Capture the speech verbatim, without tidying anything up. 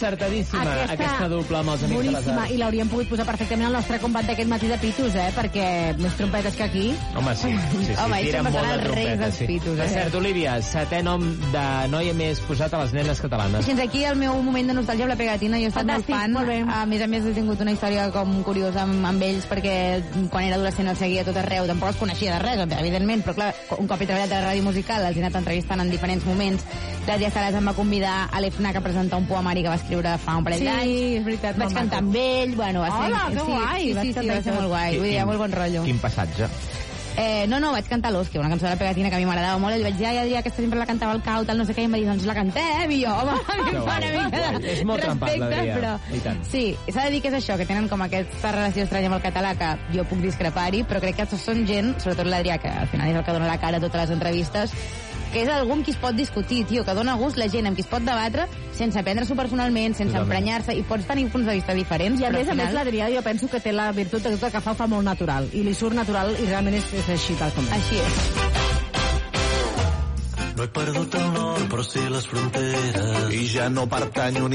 encertadíssima, aquesta, aquesta dupla amb els Amics de les Arts. I l'hauríem pogut posar perfectament al nostre combat d'aquest matí de pitos, eh? Perquè més trompetes que aquí. Home, sí. sí, sí Home, tiren molt de trompetes. Sí. Pitos, eh? Per cert, Olivia, setè nom de noia més posat a les nenes catalanes. Fins aquí el meu moment de nostàlgia amb la pegatina. Jo he estat Fantàstic, molt fan. Molt bé. A més a més, he tingut una història com curiosa amb, amb ells, perquè quan era adolescent els seguia tot arreu. Tampoc els coneixia de res, evidentment, però clar, un cop he treballat a la ràdio musical, els he anat entrevistant en diferents moments. La Dia Salas em va convidar a l'E F N A C a presentar un poemari que va escriure fa un parell d'anys. Sí, és veritat. Vaig cantar amb ell, bueno, va ser... Hola, que sí, guai! Sí, sí, sí, va ser molt guai. Vull dir, molt bon rotllo. Quin passatge. Eh, no, no, vaig cantar l'Osque, una cançó de la pegatina que a mi m'agradava molt, i li vaig dir, ai, Adrià, aquesta sempre la cantava el Cau, tal, no sé què, i em va dir, doncs la cantem, i jo, home, a mi em fa una mica de és molt trampat, l'Adrià, però... i tant. Sí, s'ha de dir que és això, que tenen com aquesta relació estranya amb el català, que jo puc discrepar-hi, però crec que són gent, sobretot l'Adrià, que al final és el que dona la cara a totes les entrevistes, que és algú amb qui es pot discutir, tio, que dona gust la gent amb qui es pot debatre sense prendre-s'ho personalment, sense emprenyar-se, i pots tenir punts de vista diferents. I a però més a final... més l'Adrià jo penso que té la virtut de que el que fa ho fa molt natural, i li surt natural i realment és, és així tal com és. Així és. No he perdut el nord, però sí les fronteres. I ja no pertanyo